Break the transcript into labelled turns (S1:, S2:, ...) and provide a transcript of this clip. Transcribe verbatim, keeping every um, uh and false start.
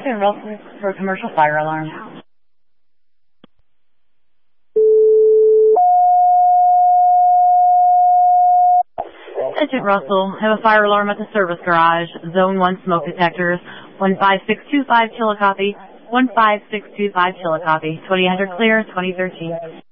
S1: Agent Russell for a commercial fire alarm. Agent Russell, have a fire alarm at the service garage. Zone one smoke detectors. one five six two five chillicothe. one five six two five chillicothe. twenty hundred clear, twenty thirteen.